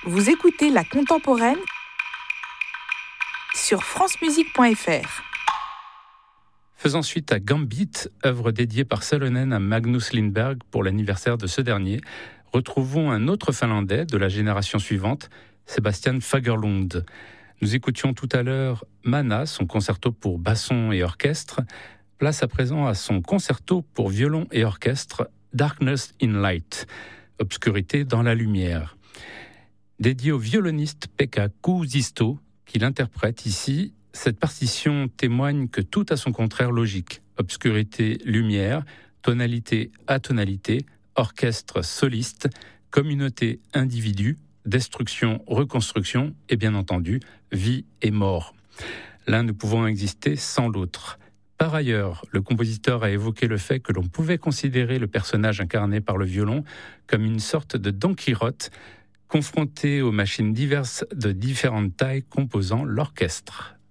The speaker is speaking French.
Vous écoutez La Contemporaine sur francemusique.fr. Faisant suite à Gambit, œuvre dédiée par Salonen à Magnus Lindberg pour l'anniversaire de ce dernier, retrouvons un autre Finlandais de la génération suivante, Sebastian Fagerlund. Nous écoutions tout à l'heure Mana, son concerto pour basson et orchestre. Place à présent à son concerto pour violon et orchestre, Darkness in Light, obscurité dans la lumière. Dédié au violoniste Pekka Kuusisto, qui l'interprète ici, cette partition témoigne que tout a son contraire logique. Obscurité, lumière, tonalité, atonalité, orchestre, soliste, communauté, individu, destruction, reconstruction et bien entendu, vie et mort. L'un ne pouvant exister sans l'autre. Par ailleurs, le compositeur a évoqué le fait que l'on pouvait considérer le personnage incarné par le violon comme une sorte de Don Quichotte, confronté aux machines diverses de différentes tailles composant l'orchestre.